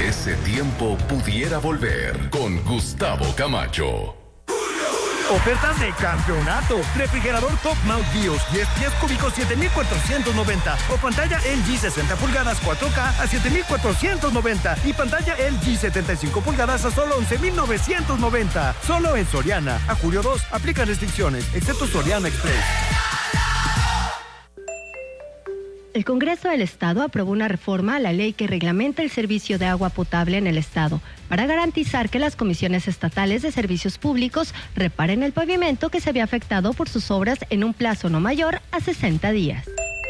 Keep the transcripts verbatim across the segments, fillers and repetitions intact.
ese tiempo pudiera volver con Gustavo Camacho. Ofertas de campeonato. Refrigerador Top Mount Bios diez pies cúbicos siete mil cuatrocientos noventa o pantalla L G sesenta pulgadas cuatro K a siete mil cuatrocientos noventa y pantalla L G setenta y cinco pulgadas a solo once mil novecientos noventa. Solo en Soriana. A julio dos aplican restricciones, excepto Soriana Express. El Congreso del Estado aprobó una reforma a la ley que reglamenta el servicio de agua potable en el Estado para garantizar que las comisiones estatales de servicios públicos reparen el pavimento que se había afectado por sus obras en un plazo no mayor a sesenta días.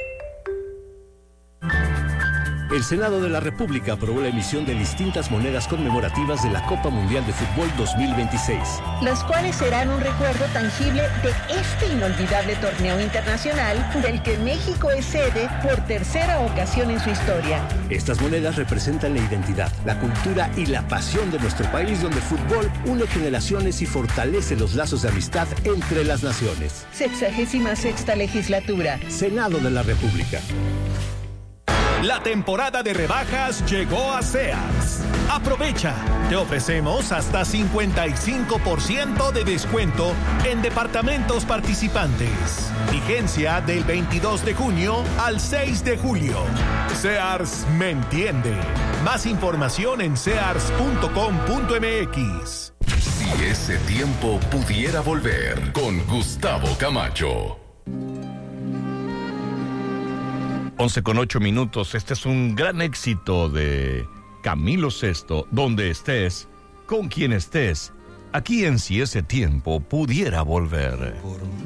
El Senado de la República aprobó la emisión de distintas monedas conmemorativas de la Copa Mundial de Fútbol dos mil veintiséis. Las cuales serán un recuerdo tangible de este inolvidable torneo internacional del que México es sede por tercera ocasión en su historia. Estas monedas representan la identidad, la cultura y la pasión de nuestro país, donde el fútbol une generaciones y fortalece los lazos de amistad entre las naciones. Sexagésima sexta legislatura. Senado de la República. La temporada de rebajas llegó a Sears. Aprovecha, te ofrecemos hasta cincuenta y cinco por ciento de descuento en departamentos participantes. Vigencia del veintidós de junio al seis de julio. Sears me entiende. Más información en sears punto com punto m x. Si ese tiempo pudiera volver con Gustavo Camacho. once con ocho minutos. Este es un gran éxito de Camilo Sesto. Donde estés, con quien estés, aquí en Si ese tiempo pudiera volver.